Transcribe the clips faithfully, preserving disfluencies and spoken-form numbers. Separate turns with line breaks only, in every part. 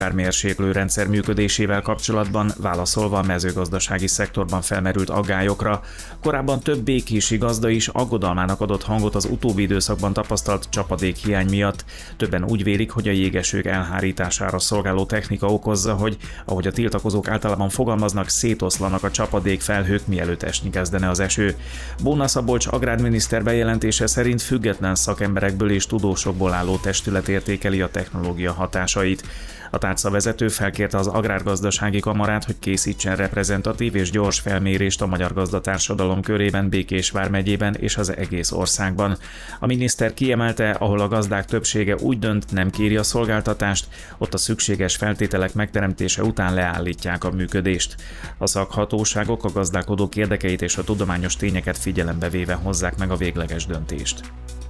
mérséklőrendszer működésével kapcsolatban válaszolva a mezőgazdasági szektorban felmerült aggályokra. Korábban több békési gazda is aggodalmának adott hangot az utóbbi időszakban tapasztalt csapadékhiány miatt. Többen úgy vélik, hogy a jégesők elhárítására szolgáló technika okozza, hogy, ahogy a tiltakozók általában fogalmaznak, szétoszlanak a csapadékfelhők, mielőtt esni kezdene az eső. Bóna Szabolcs agrárminiszter bejelentése szerint független szakemberekből és tudósokból álló testület értékeli a technológia hatásait. A tárcavezető felkérte az Agrárgazdasági Kamarát, hogy készítsen reprezentatív és gyors felmérést a magyar gazdatársadalom körében Békés vármegyében és az egész országban. A miniszter kiemelte, ahol a gazdák többsége úgy dönt, nem kéri a szolgáltatást, ott a szükséges feltételek megteremtése után leállítják a működést. A szakhatóságok a gazdálkodók érdekeit és a tudományos tényeket figyelembe véve hozzák meg a végleges döntést.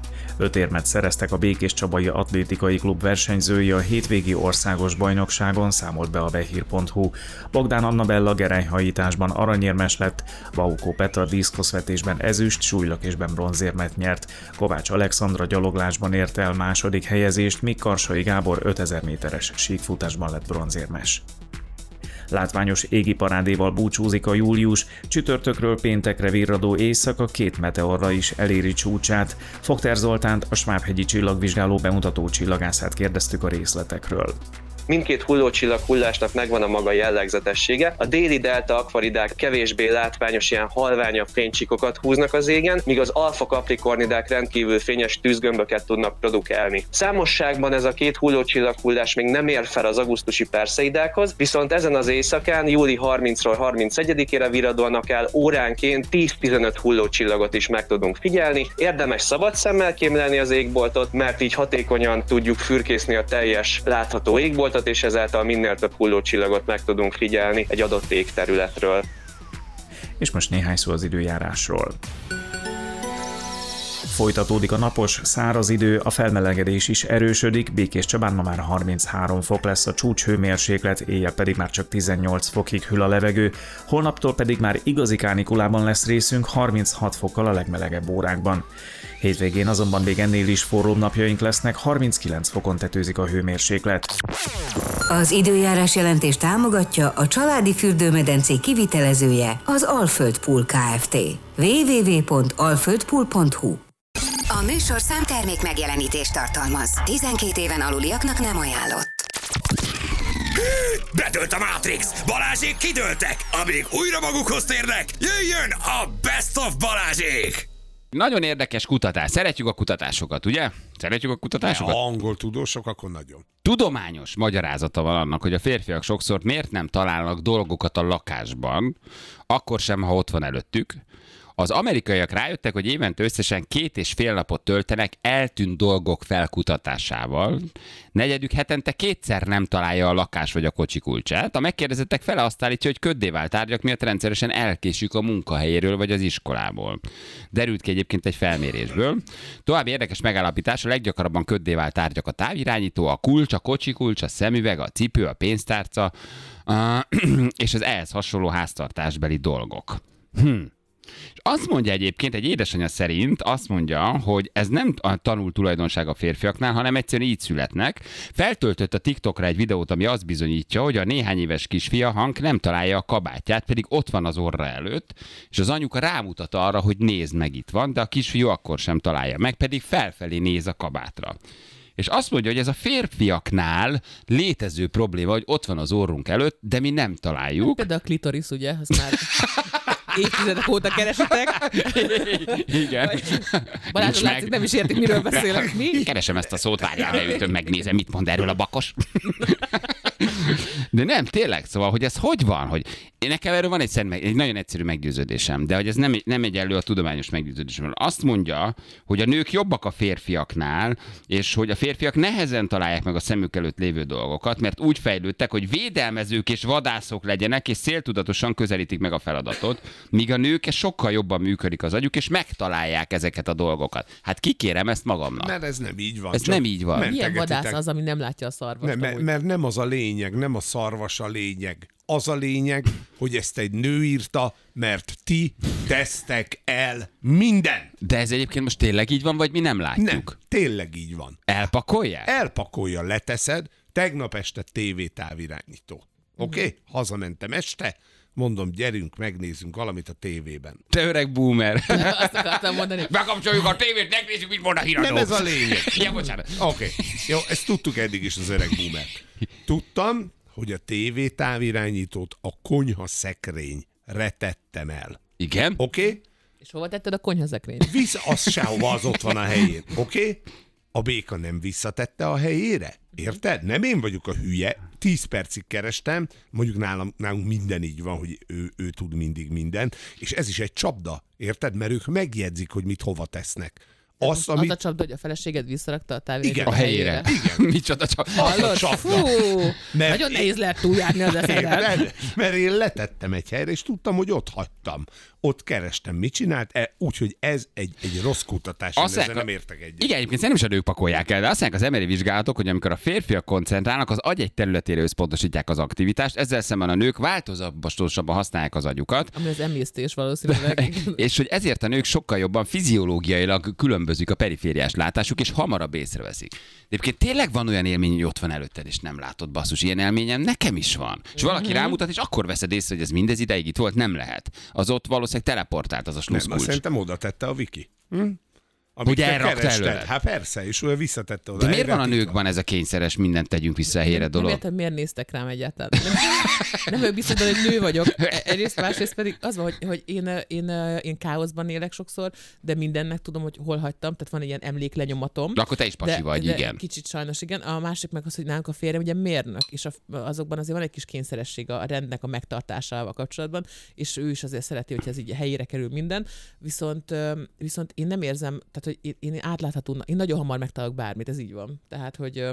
Öt érmet szereztek a Békéscsabai Atlétikai Klub versenyzői a hétvégi országos bajnokságon, számolt be a behír pont hu. Bogdán Annabella gerelyhajításban aranyérmes lett, Vaukó Petra diszkoszvetésben ezüst, súlylökésben bronzérmet nyert, Kovács Alexandra gyaloglásban ért el második helyezést, míg Karsai Gábor ötezer méteres síkfutásban lett bronzérmes. Látványos égi parádéval búcsúzik a július, csütörtökről péntekre virradó éjszaka két meteorra is eléri csúcsát. Fogter Zoltánt, a Svábhegyi Csillagvizsgáló bemutató csillagászát kérdeztük a részletekről.
Mindkét hullócsillag hullásnak megvan a maga jellegzetessége. A déli delta akvaridák kevésbé látványos, ilyen halványabb fénycsíkokat húznak az égen, míg az alfa kaprikornidák rendkívül fényes tűzgömböket tudnak produkálni. Számosságban ez a két hullócsillag hullás még nem ér fel az augusztusi Perseidákhoz, viszont ezen az éjszakán, júli harmincadikáról harmincegyedikére virradóan akár óránként tíz-tizenöt hullócsillagot is meg tudunk figyelni. Érdemes szabad szemmel kémlelni az égboltot, mert így hatékonyan tudjuk fürkészni a teljes látható égboltot, és ezáltal minél több hullócsillagot meg tudunk figyelni egy adott égterületről.
És most néhány szó az időjárásról. Folytatódik a napos, száraz idő, a felmelegedés is erősödik, Békéscsabán ma már harminchárom fok lesz a csúcshőmérséklet, éjjel pedig már csak tizennyolc fokig hűl a levegő, holnaptól pedig már igazi kánikulában lesz részünk, harminchat fokkal a legmelegebb órákban. Hétvégén azonban még ennél is forróbb napjaink lesznek, harminckilenc fokon tetőzik a hőmérséklet.
Az időjárás jelentés támogatja a családi fürdőmedencé kivitelezője, az Alföld Pool Kft. double-u double-u double-u pont alföldpool pont hu.
A műsorszám termék megjelenítést tartalmaz. tizenkét éven aluliaknak nem ajánlott.
Bedőlt a Matrix! Balázsék kidőltek! Amíg újra magukhoz térnek, jöjjön a Best of Balázsék!
Nagyon érdekes kutatás. Szeretjük a kutatásokat, ugye? Szeretjük a kutatásokat?
Ha angol tudósok, akkor nagyon.
Tudományos magyarázata van annak, hogy a férfiak sokszor miért nem találnak dolgokat a lakásban, akkor sem, ha ott van előttük. Az amerikaiak rájöttek, hogy évente összesen két és fél napot töltenek eltűnt dolgok felkutatásával. Negyedük hetente kétszer nem találja a lakás vagy a kocsi kulcsát. A megkérdezettek fele azt állítja, hogy köddé vált tárgyak miatt rendszeresen elkésik a munkahelyéről vagy az iskolából. Derült ki egyébként egy felmérésből. További érdekes megállapítás, a leggyakrabban köddé vált tárgyak a távirányító, a kulcs, a kocsi kulcs, a szemüveg, a cipő, a pénztárca és az ehhez hasonló háztartásbeli dolgok. Hm. És azt mondja egyébként, egy édesanyja szerint azt mondja, hogy ez nem a tanult tulajdonság a férfiaknál, hanem egyszerűen így születnek. Feltöltött a TikTokra egy videót, ami azt bizonyítja, hogy a néhány éves kisfia Hank nem találja a kabátját, pedig ott van az orra előtt, és az anyuka rámutat arra, hogy nézd meg, itt van, de a kisfiú akkor sem találja meg, pedig felfelé néz a kabátra. És azt mondja, hogy ez a férfiaknál létező probléma, hogy ott van az orrunk előtt, de mi nem találjuk.
Például a klitoris, ugye? Azt már évtizedek óta keresitek.
Igen.
Balázs, látszik, nem is értik, miről beszélek. Mi?
Keresem ezt a szót, várjál, leütöm, megnézem, mit mond erről a bakos. De nem, tényleg, szóval, hogy ez hogy van, hogy nekem erről van egy, szent, egy nagyon egyszerű meggyőződésem, de hogy ez nem, nem egyenlő a tudományos meggyőződésem. Azt mondja, hogy a nők jobbak a férfiaknál, és hogy a férfiak nehezen találják meg a szemük előtt lévő dolgokat, mert úgy fejlődtek, hogy védelmezők és vadászok legyenek, és céltudatosan közelítik meg a feladatot, míg a nők sokkal jobban működik az agyuk, és megtalálják ezeket a dolgokat. Hát kikérem ezt magamnak.
Mert ez nem így van.
Ez nem így van.
Milyen vadász az, ami nem látja a szarvast?
Nem, mert nem az a lényeg, nem a szarvas a lényeg. Az a lényeg, hogy ezt egy nő írta, mert ti tesztek el minden.
De ez egyébként most tényleg így van, vagy mi nem látjuk?
Nem, tényleg így van.
Elpakolják?
Elpakolja, leteszed, Tegnap este tévétávirányító. Oké? Okay? Hazamentem este, mondom, gyerünk, megnézzünk valamit a tévében.
Te öreg boomer.
Azt akartam mondani.
Bekapcsoljuk a tévét, megnézzük, mit mond a híradó.
Nem ez a lényeg.
Ja, bocsánat.
Oké, okay. Jó, ezt tudtuk eddig is az öreg boomer. Tudtam, hogy a tévétávirányítót a konyha szekrényre tettem el.
Igen?
Oké? Okay?
És hova tetted a konyhaszekrényt?
Vissza, az sehova, az ott van a helyén. Oké? Okay? A béka nem visszatette a helyére? Érted? Nem én vagyok a hülye. Tíz percig kerestem, mondjuk nálam, nálunk minden így van, hogy ő, ő tud mindig mindent, és ez is egy csapda, érted? Mert ők megjegyzik, hogy mit hova tesznek. Azt,
az
amit...
a csapda, hogy a feleséged visszarakta a távirányítót
A helyére.
Igen.
Micsoda csapda.
Hallod? Fú,
Mert
nagyon
én-
nehéz lehet túljárni az eszedet.
Érted? Mert én letettem egy helyre, és tudtam, hogy ott hagytam. Ott kerestem, mit csinált, e, úgyhogy ez egy, egy rossz kutatás, én ezzel nem értek egyet.
Igen, egyébként szerintem is a nők pakolják el, de azt mondják az em er i vizsgálatok, hogy amikor a férfiak koncentrálnak, az agy egy területére összpontosítják az aktivitást, ezzel szemben a nők változatosabban használják az agyukat,
Ami az emésztés valószínűleg.
és hogy ezért a nők sokkal jobban fiziológiailag különbözik a perifériás látásuk, és hamarabb észreveszik. De egyébként tényleg van olyan élmény, hogy ott van előtted, és nem látod, basszus, ilyen élményem nekem is van. És valaki
Mhm.
rámutat, és akkor veszed észre, hogy ez mindez ideig itt volt, nem lehet. Az ott valószínűleg teleportált az a
Nem,
sluszkulcs.
azt szerintem oda tette a Viki. Hm? Amit
Hogy
te
elrakta
kerested.
előled.
Hát persze, és ő visszatette oda.
De miért van a
Elvetítve.
nőkben ez a kényszeres, mindent tegyünk vissza a helyére
Nem
dolog?
értem, miért néztek rám egyáltalán. Nem, nem vagyok biztos, hogy nő vagyok. Egyrészt, másrészt pedig az van, hogy, hogy én, én, én káoszban élek sokszor, de mindennek tudom, hogy hol hagytam, tehát van egy ilyen emléklenyomatom.
De akkor te is pasi
de,
vagy,
de
igen.
Kicsit sajnos igen. A másik meg az, hogy nálunk a férjem ugye mérnök, és a, azokban azért van egy kis kényszeresség a rendnek a megtartásával kapcsolatban, és ő is azért szereti, hogy ez így helyére kerül minden. Viszont, viszont én nem érzem, tehát hogy én, én átlátható, én nagyon hamar megtalálok bármit, ez így van. Tehát, hogy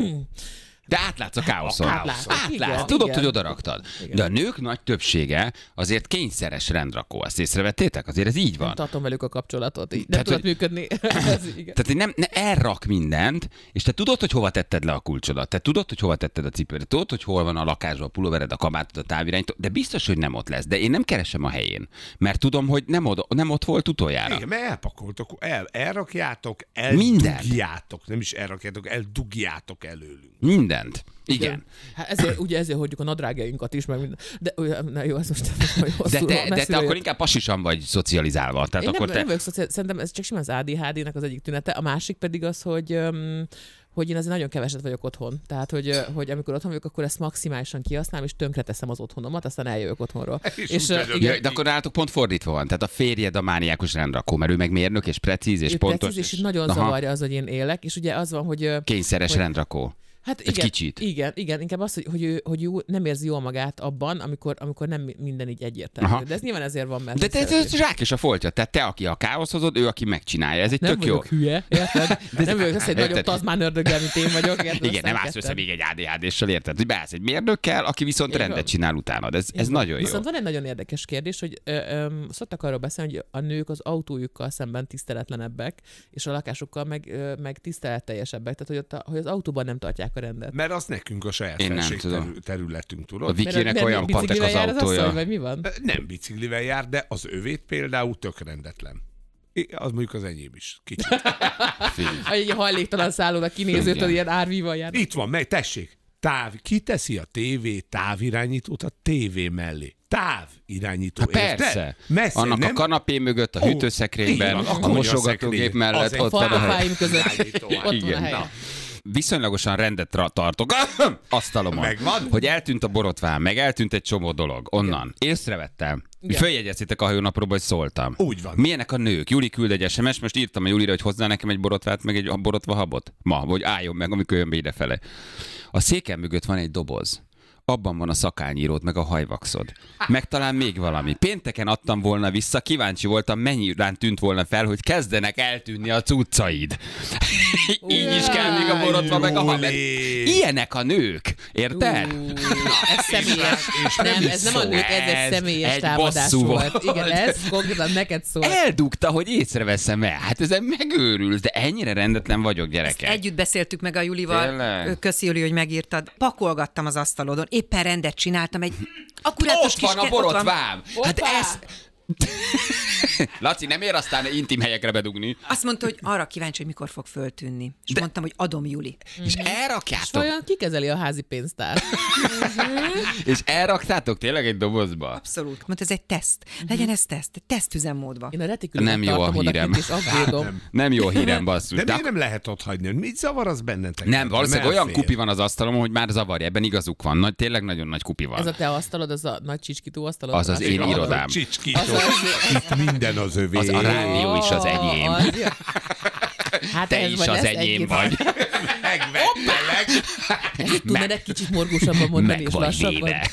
De átlátsz a káoszon.
Átlátsz.
Átlátsz.
Igen,
Tudod,
igen.
hogy oda raktad.
Igen.
De a nők nagy többsége azért kényszeres rendrakó. Ezt észrevettétek? Azért ez így van.
nem tartom velük a kapcsolatot, így nem
Tehát,
tudott
hogy-
működni. Ez igen.
Tehát hogy nem, ne elrak mindent, és te tudod, hogy hova tetted le a kulcsodat, te tudod, hogy hova tetted a cipődet, tudod, hogy hol van a lakásban a pulóvered, a kabátod, a távirányító, de biztos, hogy nem ott lesz. De én nem keresem a helyén, mert tudom, hogy nem, od- nem ott volt utoljára.
Igen, mert elpakoltok, el, elrakjátok,
Mindent.
eldugjátok, nem is elrakjátok, eldugjátok előlünk.
Mindent. Igen.
Hát ezért, ugye ezért hordjuk a nadrágjainkat is, meg minden. De olyan- na jó, ez most hogy
De
hosszú,
te, de te
messziről
akkor
jött.
inkább pasisan vagy szocializálva. Tehát
Én
akkor
nem,
te...
nem vagyok szociál, szerintem ez csak simán az á dé há dé-nek az egyik tünete. A másik pedig az, hogy um, hogy én azért nagyon keveset vagyok otthon. Tehát, hogy, ö, hogy amikor otthon vagyok, akkor ezt maximálisan kihasználom, és tönkreteszem az otthonomat, aztán eljövök otthonról.
És
és
úgy
ö,
vagyok.
igen,
Ja, de akkor nálatok pont fordítva van. Tehát a férjed a mániákus rendrakó, mert ő meg mérnök és precíz és
ő
pontos.
precíz, és nagyon
Aha.
zavarja az, hogy én élek, és ugye az van, hogy... ö,
Kényszeres
hogy-
rendrakó.
Hát
Egy
igen,
kicsit.
Igen, igen, inkább az, hogy, hogy ő, hogy ő nem érzi jól magát abban, amikor, amikor nem minden így egyértelmű.
Aha.
De ez nyilván ezért van, mert
De te, te, te zsák és a foltja. Tehát te, aki a káosz hozod, ő, aki megcsinálja. Ez egy
nem
tök jó.
vagyok hülye, érted? Nem vagyok az, hogy nagyobb
Érted?
tazmán ördöggel, mint én vagyok. Érted?
Igen, nem állsz
Aztán
össze még egy á dé há dé-ssel, érted? Hogy beállsz egy mérnökkel, aki viszont
Így van.
rendet csinál utánad. Ez, ez
Így van.
nagyon jó.
Viszont van egy nagyon érdekes kérdés, hogy ö, ö, szoktak arról beszélni, hogy a nők az autójukkal szemben tiszteletlenebbek, és a lakásukkal meg, ö, meg tiszteletteljesebbek. Tehát, hogy, ott a, hogy az autóban nem tartják a rendet.
Mert az nekünk a saját
Én nem
felség
tudom.
terü- területünk, tudod?
A Vikinek
Mert- mert
olyan patek
biciklivel
az
jár az
autója.
asszony, vagy mi van?
Nem biciklivel jár, de az övét például tök rendetlen. I- Az mondjuk az enyém is. Kicsit.
Egy hajléktalan szállónak kinézőtől
Igen.
ilyen árvíval jár.
Itt van, meg tessék. Táv, ki teszi a tévé távirányítót a tévé mellé? Távirányító,
Hát
érted?
persze.
Messze,
Annak
nem?
a kanapé mögött, a
Ó,
hűtőszekrényben,
így van,
a
konyha
mosogatógép
szekrény.
mellett
Az egy
ott van a hely.
Falpapáim között.
Irányító.
Ott van a
Igen.
hely.
Na.
Viszonylagosan rendet ra- tartok asztalomon.
Megvan?
Hogy eltűnt a borotvám, meg eltűnt egy csomó dolog. Onnan. Észrevettem.
Igen.
Följegyezitek a hajónapróba, hogy szóltam.
Úgy van.
Milyenek a nők? Juli küld egy es em es, most írtam a Julira, hogy hozzá nekem egy borotvát, meg egy borotva habot. Ma, vagy álljon meg, amikor jön be idefele. A széken mögött van egy doboz. Abban van a szakányíród, meg a hajvaxod. Meg talán még valami. Pénteken adtam volna vissza, kíváncsi voltam, mennyi után tűnt volna fel, hogy kezdenek eltűnni a cuccaid. Így is kell még a borotva, meg a hab.
Júli.
Ilyenek a nők, érted?
Ú, ez személyes.
és nem
nem,
is
ez nem a
szó.
nők, ez egy
Ez
személyes
egy
támadás
bosszú
volt.
volt.
Igen, ez konkrétan neked szól.
Eldugta, hogy észreveszem el. Hát ezen megőrülsz, de ennyire rendetlen vagyok,
Ezt
gyerekek.
együtt beszéltük meg a Julival.
Tényleg?
Köszi, Juli, hogy megírtad. Pakolgattam az asztalodon. Éppen rendet csináltam. Egy akkurátus
Ott van
kis
a
ke- ott van.
borotvám. Hát
Hoppá!
ez... Laci, nem ér aztán intim helyekre bedugni.
Azt mondta, hogy arra kíváncsi, hogy mikor fog föltűnni. És
De-
mondtam, hogy adom, Juli.
És elrakjátok.
Vajon ki kezeli a házi pénztárt?
És elraktátok tényleg egy dobozba?
Abszolút. Mondta, ez egy teszt. Legyen ez teszt. Egy tesztüzemmódban.
Én a retikülömet
Nem jó a
tartom
hírem.
odakint, és aggódom.
Nem jó hírem, basszus.
De
De
miért nem lehet ott hagyni? Mit zavar az bennetek?
Nem, valószínűleg olyan
elfér.
kupi van az asztalon, hogy már zavarja. Ebben igazuk van. Nagy, tényleg nagyon nagy kupi van.
Ez a te asztalod, az a nagy csicskító asztalod?
Az az én
a-
irodám.
Csicskító.
Az az-
Itt minden az övé.
Az a rádió is az enyém.
Az jó. Hát
Te
ez
is
vagy
az
lesz
enyém
egy-két-
vagy.
Megvettelek.
Ezt tudnád egy kicsit morgósabban mondani,
Meg
és
vagy
lassabban?
véve.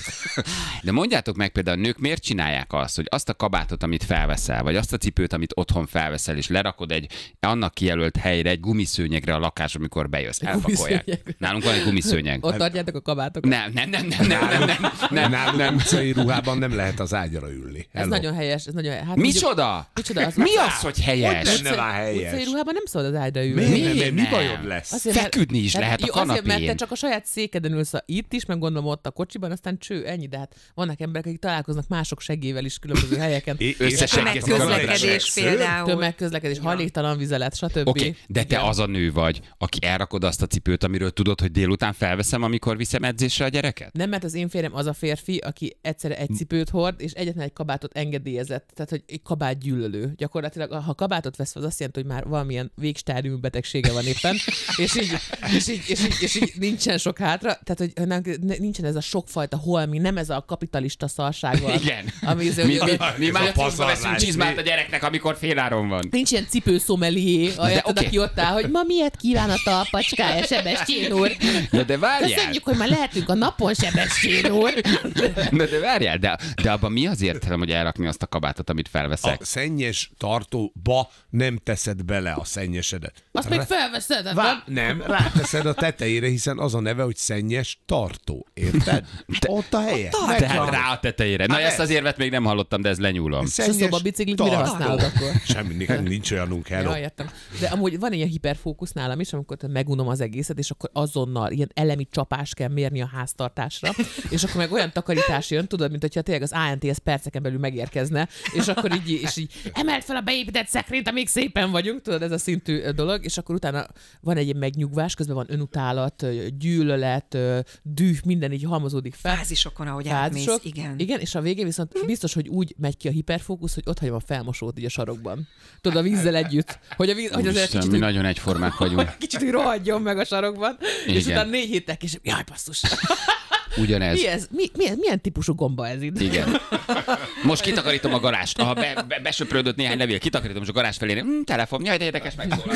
De mondjátok meg például, a nők miért csinálják azt, hogy azt a kabátot, amit felveszel, vagy azt a cipőt, amit otthon felveszel, és lerakod egy annak kijelölt helyre, egy gumiszőnyegre a lakásra, amikor bejössz. Elpakolják.
gumiszőnyegre.
Nálunk van egy gumiszőnyeg.
Ott tartjátok a kabátokat?
Nem, nem, nem, nem, nem, nem, nem, nem,
Nálunk
nem.
utcai ruhában nem lehet az ágyra ülni.
Ez
Hello.
nagyon helyes. Ez nagyon, hát mondjuk-
Micsoda?
Micsoda? Az
Mi az, hogy helyes?
Hogy benne van helyes?
Utcai ruhában nem szabad az ágyra ülni.
Miért?
Miért
nem? Mi
nem?
bajod lesz?
Azért, mert-
Feküdni is
Hát
lehet a
jó, azért, mert te
kanapén.
csak a saját székeden ülsz a- itt is, meg gondolom ott a kocsiban, aztán cső, ennyi, de hát vannak emberek, akik találkoznak mások segélyével is különböző helyeken.
É-
Összeseggezik
és-
a
Tömegközlekedés
Szőr?
például.
Tömegközlekedés, hajléktalan vizelet, stb.
Oké, okay, de te
Igen.
az a nő vagy, aki elrakod azt a cipőt, amiről tudod, hogy délután felveszem, amikor viszem edzésre a gyereket?
Nem, mert az én férjem az a férfi, aki egyszerre egy cipőt hord, és egyetlen egy kabátot engedélyezett. Tehát, hogy egy kabát gyűlölő. Gyakorlatilag, ha kabátot vesz, az azt jelenti, hogy már valamilyen végstádiumú betegsége van éppen, és így, és, így, és, így, és így nincsen sok hátra. Tehát, hogy nem, nincsen ez a sokfajta holmi, nem ez a kapitalista szarság van.
Igen.
Ami, az,
Mi,
hogy,
mi, mi
Ez a
már
pazarlás,
veszünk csizmát
mi?
a gyereknek, amikor féláron van.
nincs ilyen cipőszomelié,
oké.
okay. aki ott áll, hogy ma miért kíván a talpacskája, Sebestyén úr.
Na de várjál,
Köszönjük, hogy már lehetünk a napon, Sebestyén úr.
na de várjál, de, de abban mi az értelem, hogy elrakni azt a kabátot, amit felveszek?
A szennyes tartóba nem teszed bele a szennyesedet.
Azt még felveszed, hát
Vá- nem, ráteszed a tetejére, hiszen az a neve, hogy szennyes tartó. Érted? Ott a helye.
Tehát rá a tetejére. Na
Hát
ezt az
ez.
érvet még nem hallottam, de ez lenyúlom.
És a szobabiciklit mire használod akkor?
Semmi, nekem nincs olyanunk, hello.
Ja, értem. De amúgy van ilyen hiperfókusz nálam is, amikor megunom az egészet, és akkor azonnal ilyen elemi csapás kell mérni a háztartásra, és akkor meg olyan takarítás jön, tudod, mint hogyha tényleg az á en té es perceken belül megérkezne, és akkor így, és így emelt fel a beépített szekrényt, amíg szépen vagyunk, tudod, ez a szintű ö, dolog, és akkor utána van egy ilyen megnyugvás, közben van önutálat, ö, gyűlölet, ö, düh, minden így halmozódik fel.
Fázisokon, ahogy átmész.
Fázisok.
Igen.
Igen, és a végén viszont biztos, hogy úgy megy ki a hiperfókusz, hogy ott hagyom a felmosót így a sarokban. Tudod, a vízzel együtt. Hogy, a víz, hogy azért
Úristen,
kicsit,
mi
úgy-
nagyon egyformák vagyunk.
kicsit úgy rohadjon meg a sarokban, és
Igen.
utána négy héttel később, jaj, basszus.
Ugyanez.
Mi ez? Mi, milyen, milyen típusú gomba ez itt?
Igen. Most kitakarítom a garást. Ha be, be, besöprődött néhány levél, kitakarítom, és a garázs felé. Hm, telefon, jaj, de érdekes, megszólal.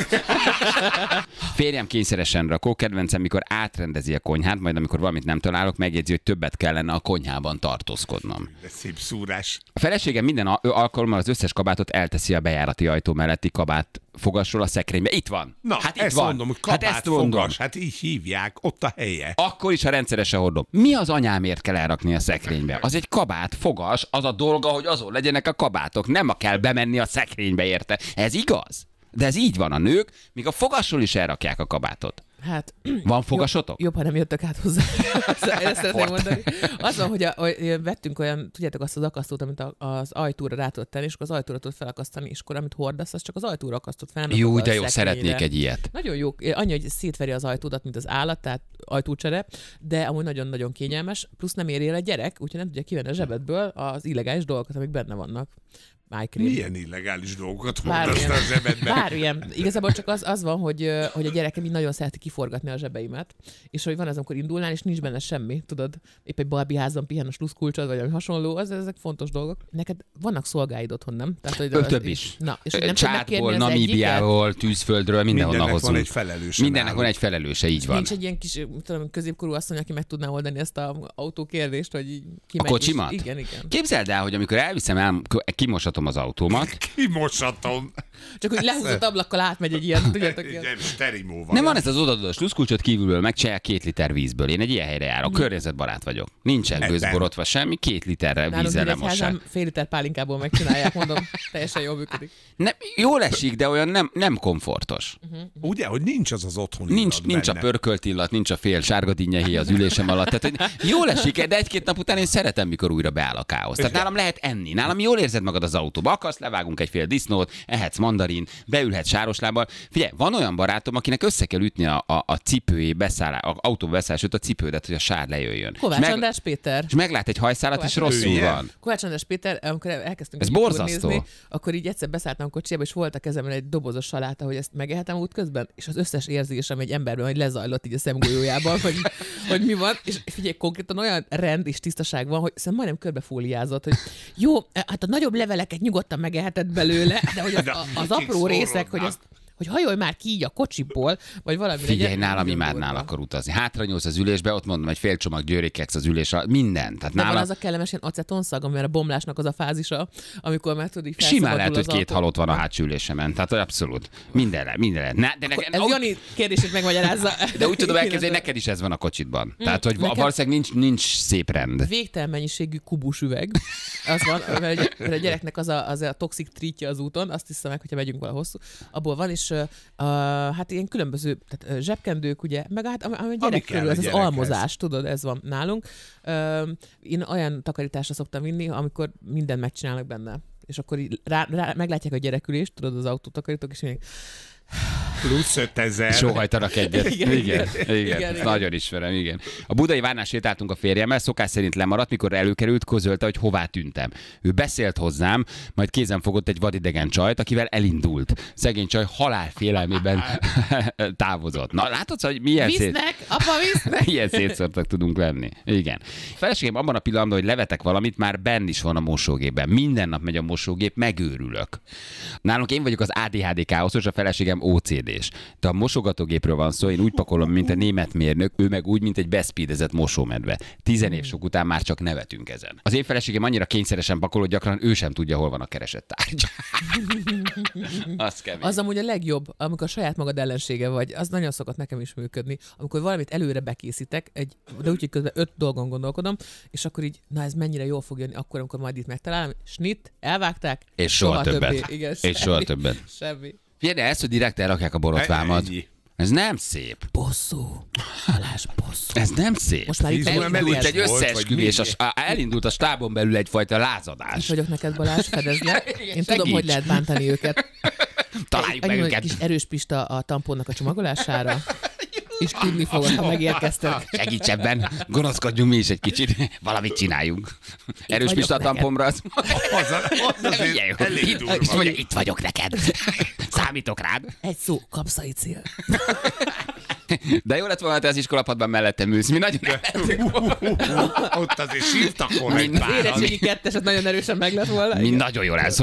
Férjem kényszeresen rakó, kedvencem, mikor átrendezi a konyhát, majd amikor valamit nem találok, megjegyzi, hogy többet kellene a konyhában tartózkodnom.
De szép szúrás.
A feleségem minden al- alkalommal az összes kabátot elteszi a bejárati ajtó melletti kabát fogasról a szekrénybe. Itt van.
Na,
hát itt
ezt
van.
mondom, hogy
hát
kabát
ezt mondom.
fogas, hát így hívják, ott a helye.
Akkor is, ha rendszeresen hordom. Mi az anyámért kell elrakni a szekrénybe? Az egy kabát, fogas, az a dolga, hogy azon legyenek a kabátok. Nem a kell bemenni a szekrénybe érte. Ez igaz? De ez így van a nők, míg a fogasról is elrakják a kabátot.
Hát,
Van fogasotok?
jobb, ha nem jöttök át hozzá. Ezt szeretném mondani. Az van, hogy, a, hogy vettünk olyan, tudjátok, azt az akasztót, amit a, az ajtóra rá tudod tenni, és akkor az ajtóra tudod felakasztani, és akkor amit hordasz, az csak az ajtóra akasztott fel. nem
Jó,
maga a
de jó,
szekrényre.
szeretnék egy ilyet.
Nagyon jó, annyi, hogy szétveri az ajtódat, mint az állat, tehát ajtócsere, de amúgy nagyon-nagyon kényelmes, plusz nem éri el a gyerek, úgyhogy nem tudja kivenni a zsebedből az illegális dolgokat, amik benne vannak. Májkrém.
Milyen illegális dolgokat
Bármilyen.
hordasz a zsebedbe?
Bármilyen. Igazából csak az, az van, hogy, ö, hogy a gyerekem így nagyon szereti kiforgatni a zsebeimet, és hogy van az, amikor indulnál, és nincs benne semmi, tudod, épp egy Barbie házban pihen a sluszkulcsod, vagy ami hasonló, az, ezek fontos dolgok. Neked vannak szolgáid otthon, nem? Tehát, hogy
Ö, több is.
Na, és hogy nem tudod megkérni
Csádból,
az egyiket?
Namíbiából, tűzföldről, mindenhonnan
Mindennek van
hozunk.
egy felelőse.
Mindennek
nálunk.
van egy felelőse, így van.
Nincs egy ilyen kis, tudom, középkorú asszony, aki meg tudná oldani ezt az autókérdést, hogy így
A
kimegy.
kocsimat?
És, igen, igen.
Képzeld el, hogy amikor elviszem, el, kimosatom kimosatom az autómat.
Kimosatom.
Csak úgy lehúzott ablakkal átmegy egy ilyen, tudjátok, ilyen.
Nem, sterimóval.
Nem van ez az odaadó sluszkulcsot kívülből, megcsinálják két liter vízből. Én egy ilyen helyre járok, környezetbarát vagyok. Nincsen
Ebben.
gőzborotva semmi, két literrel
Nálunk
vízzel
egy
lemossák.
házam fél liter pálinkából megcsinálják, mondom, teljesen jól működik.
Nem, jól esik, de olyan nem, nem komfortos.
Ugye, hogy nincs az az otthoni
Nincs,
illat
nincs a
benne.
pörkölt illat, nincs a fél sárga dinnyehé az ülésem alatt. Tehát, hogy jól esik, de egy-két nap után én szeretem, mikor újra beáll a káosz. Tehát nálam lehet enni. Nálam jól érzed magad az autóba. Akarsz, levágunk egy fél disznót, ehetsz mandarin, beülhetsz sároslábbal. Figyelj, van olyan barátom, akinek össze kell ütni a, a, a cipőjé beszállás, a autó beszállás, a cipődet, hogy a sár lejöjjön.
Kovács
És meg-
András Péter.
És meglát egy hajszálat, és
Kovács
rosszul
András.
van.
Kovács András Péter, amikor elkezdtünk
Ez
egy túr
borzasztó.
nézni, akkor így egyszer beszálltam a kocsiba, és volt a kezemben egy dobozos saláta, hogy ezt megehetem útközben, és az összes érzésem egy emberben, hogy lezajlott így a szemgolyójában, hogy, hogy mi van, és figyelj, konkrétan olyan rend és tisztaság van, hogy szerintem majdnem körbefóliázott, hogy jó, hát a nagyobb leveleket nyugodtan megeheted belőle, de hogy az, a, az apró részek, hogy azt hogy hajolj már ki így a kocsiból, vagy valami.
Figyelj, nálam imádnál akar utazni. Hátra nyúlsz az ülésbe, ott mondom, egy fél csomag győrékeksz az ülés alatt, minden. Tehát
De
nálam
van az a kellemes ilyen acetonszag, ami a bomlásnak az a fázisa, amikor már tudod, így
simán
felszabadul
lehet, hogy
az
két
autó.
halott van a hátsó ülésemen. Tehát hogy abszolút. Mindenre, mindenre. Ne, de,
Akkor
neked,
ez Jani kérdését megmagyarázza.
de úgy tudom elképzelni, hogy neked is ez van a kocsitban. Tehát, hogy
nekem-
valószínűleg nincs, nincs szép rend.
Végtelen mennyiségű kubus üveg. Az van, mert egy- mert a gyereknek az a, az a toxic treatja az úton, azt hiszem meg, hogyha megyünk vala hosszú. Abból van, és uh, hát ilyen különböző tehát, uh, zsebkendők, ugye, meg hát ami, ami a gyerek
kell
körül,
a
ez az
gyerekhez.
almozás, tudod, ez van nálunk. Uh, én olyan takarításra szoktam vinni, amikor mindent megcsinálnak benne. És akkor így rá, rá, meglátják a gyerekülést, tudod, az autótakarítók, és mondják,
Plusz ötezer.
Sóhajtanak egyet.
Igen,
Igen,
igen.
igen,
Igen,
igen.
igen.
Nagyon ismerem, igen. A budai várnál sétáltunk a férjemmel, szokás szerint lemaradt, mikor előkerült, közölte, hogy hová tűntem. Ő beszélt hozzám, majd kézen fogott egy vadidegen csajt, akivel elindult. Szegény csaj halálfélelmében távozott. Na, látod, hogy milyen szét...
visznek, apa, visznek!
Ilyen szétszórtak tudunk lenni. Igen. A feleségem abban a pillanatban, hogy levetek valamit, már benn is van a mosógépben. Minden nap megy a mosógép, megőrülök. Nálunk én vagyok az á dé há dé káoszos, a feleségem ó cé dés. De a mosogatógépről van szó, én úgy pakolom, mint a német mérnök, ő meg úgy, mint egy beszpídezett mosómedve. Tizen év sok után már csak nevetünk ezen. Az én feleségem annyira kényszeresen pakol, hogy gyakran ő sem tudja, hol van a keresett tárgy. Az kemény.
Az amúgy a legjobb, amikor saját magad ellensége vagy, az nagyon szokott nekem is működni, amikor valamit előre bekészítek, egy, de úgy, hogy közben öt dolgon gondolkodom, és akkor így, na ez mennyire jól fog jönni, akkor, amikor majd itt megtalálom, snit, elvágták,
És soha többet.
többé. Igen,
És
semmi,
soha többet.
Semmi.
Figyelj, de ezt, hogy direkt elrakják a borotvámat,
Ennyi.
ez nem szép.
Bosszú. Balázs, bosszú.
Ez nem szép.
Most már itt
Fizul
elindult
emelés
Elindult egy
volt, vagy
összeesküvés,
mi?
a, a, elindult a stábon belül egyfajta
Itt
lázadás.
vagyok neked, Balázs, fedezd le. Én tudom,
segíts.
hogy lehet bántani őket.
Találjuk meg
Annyi, hogy
őket.
kis erős pista a tamponnak a csomagolására, és tudni fogod, ha megérkeztek.
Segíts ebben, gonoszkodjunk mi is egy kicsit, valamit csináljunk. Erős
vagyok
Pista a
neked.
tampomra, az...
Az, az azért
Figyelj,
elég
itt,
durva.
és mondja, itt vagyok neked. Számítok rád.
Egy szó, kapszaicil.
De jó lett volna, ha te az iskolapadban mellettem ülsz. Mi nagyon
Ott azért sírtak volna egy
Mind-
páran.
Érettségi ketteset nagyon erősen meg lett volna.
Mi
igen.
nagyon jól elszóltunk